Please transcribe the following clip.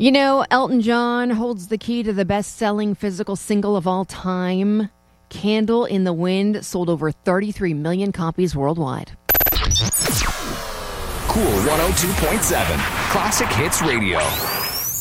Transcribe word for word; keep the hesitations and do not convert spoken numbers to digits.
You know, Elton John holds the key to the best-selling physical single of all time. Candle in the Wind sold over thirty-three million copies worldwide. Cool one oh two point seven, Classic Hits Radio.